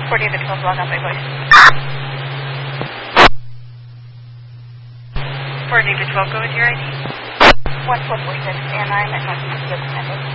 40 to 12, log on by voice. 40 to 12, go with your ID. 1446, and I'm at Northeast Commando.